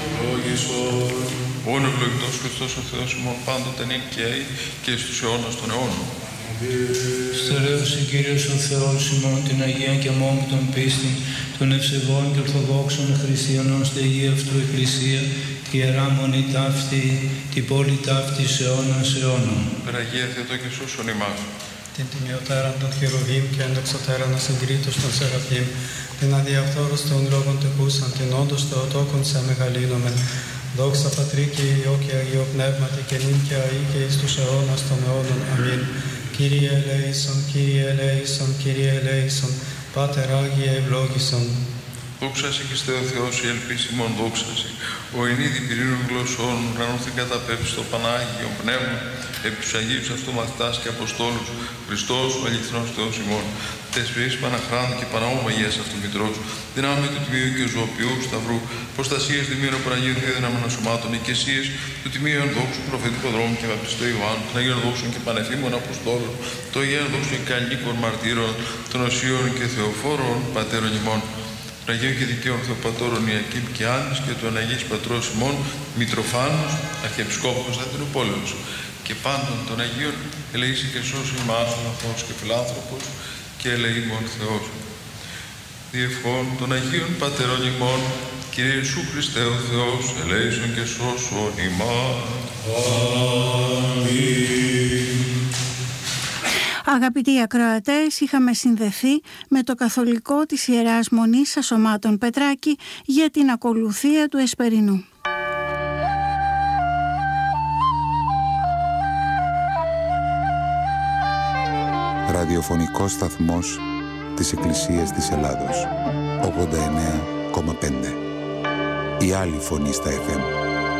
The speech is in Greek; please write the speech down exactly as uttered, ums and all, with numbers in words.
Λόγισον. Όν ευλογητός Χριστός ο Θεός ημών πάντοτε νυν και αεί και στους αιώνας των αιώνων. Στερέωσε Κύριος ο Θεός ημών την Αγία και μόνο των πίστην, των ευσεβών και ορθοδόξων χριστιανών στη Αγία αυτού Εκκλησία, τη Ιερά Μονή ταύτη, την πόλη ταύτη αιώνας αιώνων. Περαγία Θεοτό και σώσον ημάς. Την τιμιωτέραν των χερουβίμ και ενδοξωτέραν ασυγκρίτως των σεραφείμ, την αδιαφθόρους των λόγων τεκούσαν, την όντως Θεοτόκον σε μεγαλύνομεν. Δόξα Πατρί και Υιό και Αγίο Πνεύματι και νυν και αεί και εις τους αιώνας των αιώνων. Αμήν. Κύριε ελέησον, Κύριε ελέησον, Κύριε ελέησον, Πάτερ Άγιε ευλόγησον. Δόξασι Χριστέ ο Θεός, η ελπίση μόν δόξασι. Ο ενίδη πυρήνων γλωσσών, ουρανώθη καταπέψει το Πανάγιον Πνεύμα, επί τους Αγίους αυτομαθητάς και Αποστόλους, Χριστός ο αληθινός Θεός ημών, τεσποιείς Παναχράντου και Παναόμαγιας αυτομητρός, δυνάμει του Τιμίου και Ζωοποιού Σταυρού, προστασίες Δημήρου Παναγίου Θεού δυνάμενων σωμάτων, οικεσίες του Τιμίου Ενδόξου Προφητικού Δρόμου και Βαπτιστού Ιωάννου, των Αγίων Δόξων και Πανεφήμων Αποστόλων, των Αγίων Δόξων και Ανίκων Μαρτύρων, των Οσίων και Θεοφόρων Πατέρων ημών. Των Αγίων και Δικαίων Θεοπατώρων Ιακήμ και Άννης και του Αναγής Πατρός ημών Μητροφάνους, Αρχιεπισκόπου Κωνσταντινούπολεως και πάντων των Αγίων ελεήσει και σώσει ημάς ο αγαθός και φιλάνθρωπος και ελεήμων Θεός. Διευχών των Αγίων Πατερών ημών, Κύριε Ιησού Χριστέ ο Θεός, ελέησον και σώσον ημάς. Αμήν. Αγαπητοί ακροατές, είχαμε συνδεθεί με το Καθολικό της Ιεράς Μονής Ασωμάτων Πετράκη για την ακολουθία του Εσπερινού. Ραδιοφωνικός σταθμός της Εκκλησίας της Ελλάδος, ογδόντα εννέα κόμμα πέντε. Η άλλη φωνή στα εφ εμ.